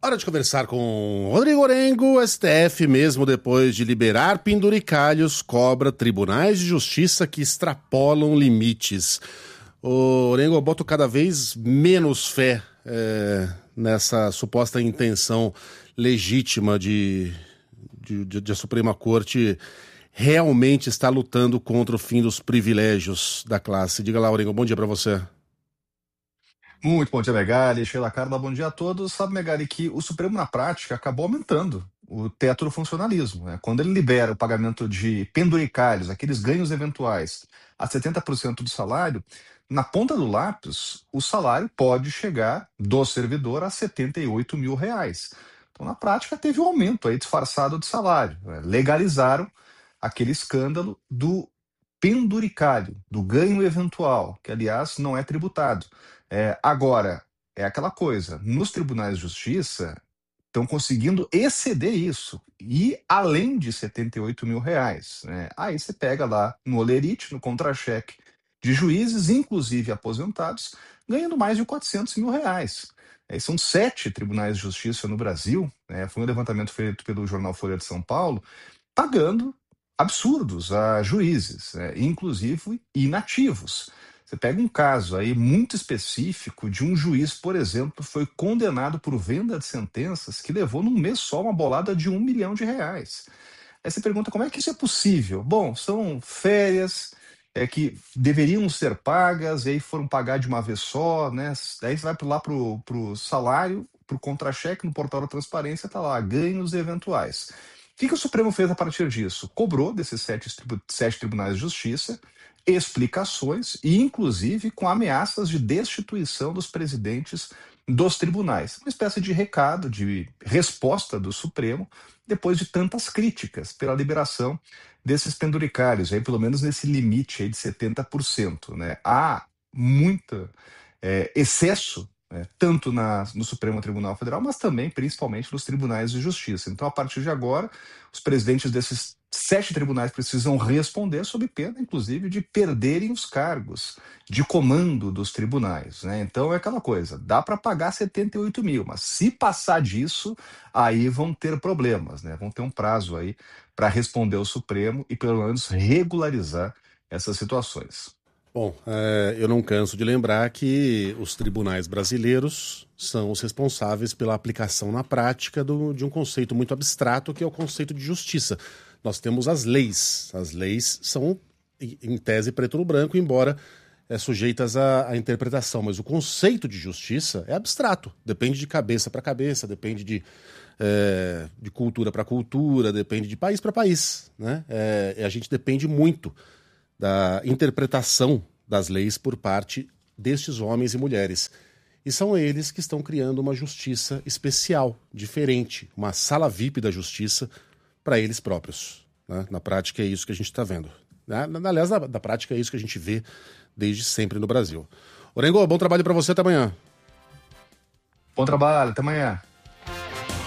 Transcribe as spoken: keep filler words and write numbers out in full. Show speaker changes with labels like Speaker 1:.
Speaker 1: Hora de conversar com Rodrigo Orengo. S T F, mesmo depois de liberar penduricalhos, cobra tribunais de justiça que extrapolam limites. O Orengo, eu boto cada vez menos fé é, nessa suposta intenção legítima de, de, de, de a Suprema Corte realmente estar lutando contra o fim dos privilégios da classe. Diga lá, Orengo, bom dia para você.
Speaker 2: Muito bom dia, Megali, Sheila Carla, bom dia a todos. Sabe, Megali, que o Supremo, na prática, acabou aumentando o teto do funcionalismo, né? Quando ele libera o pagamento de penduricalhos, aqueles ganhos eventuais, a setenta por cento do salário, na ponta do lápis, o salário pode chegar do servidor a setenta e oito mil reais. Então, na prática, teve um aumento aí disfarçado de salário, né? Legalizaram aquele escândalo do penduricalho, do ganho eventual, que, aliás, não é tributado. É, agora, é aquela coisa, nos tribunais de justiça estão conseguindo exceder isso, e além de setenta e oito mil reais. Né? Aí você pega lá no olerite, no contra-cheque de juízes, inclusive aposentados, ganhando mais de quatrocentos mil reais. É, são sete tribunais de justiça no Brasil, né? Foi um levantamento feito pelo jornal Folha de São Paulo, pagando absurdos a juízes, né? Inclusive inativos. Você pega um caso aí muito específico de um juiz, por exemplo, foi condenado por venda de sentenças que levou num mês só uma bolada de um milhão de reais. Aí você pergunta como é que isso é possível? Bom, são férias é, que deveriam ser pagas e aí foram pagar de uma vez só, né? Daí você vai lá para o salário, para o contra-cheque no portal da transparência, está lá, ganhos eventuais. O que, que o Supremo fez a partir disso? Cobrou desses sete, sete tribunais de justiça explicações e, inclusive, com ameaças de destituição dos presidentes dos tribunais. Uma espécie de recado, de resposta do Supremo, depois de tantas críticas pela liberação desses penduricários, aí, pelo menos nesse limite aí de setenta por cento. Né? Há muito é, excesso, né, tanto na, no Supremo Tribunal Federal, mas também, principalmente, nos tribunais de justiça. Então, a partir de agora, os presidentes desses sete tribunais precisam responder sob pena, inclusive, de perderem os cargos de comando dos tribunais. Né? Então é aquela coisa, dá para pagar setenta e oito mil, mas se passar disso, aí vão ter problemas, né? Vão ter um prazo aí para responder ao Supremo e pelo menos regularizar essas situações.
Speaker 1: Bom, é, eu não canso de lembrar que os tribunais brasileiros são os responsáveis pela aplicação na prática do, de um conceito muito abstrato, que é o conceito de justiça. Nós temos as leis. As leis são, em tese, preto no branco, embora é, sujeitas à, à interpretação. Mas o conceito de justiça é abstrato. Depende de cabeça para cabeça, depende de, é, de cultura para cultura, depende de país para país. Né? É, a gente depende muito da interpretação das leis por parte destes homens e mulheres. E são eles que estão criando uma justiça especial, diferente, uma sala V I P da justiça para eles próprios. Né? Na prática é isso que a gente está vendo. Né? Aliás, na, na prática é isso que a gente vê desde sempre no Brasil. Orengo, bom trabalho para você, até amanhã.
Speaker 2: Bom trabalho, até amanhã.